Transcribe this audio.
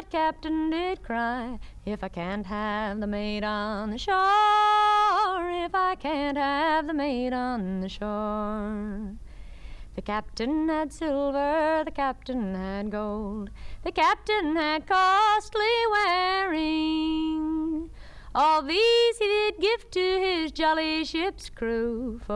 that captain did cry, if I can't have the mate on the shore, if I can't have the mate on the shore. The captain had silver, the captain had gold, the captain had costly wearing. All these he did give to his jolly ship's crew,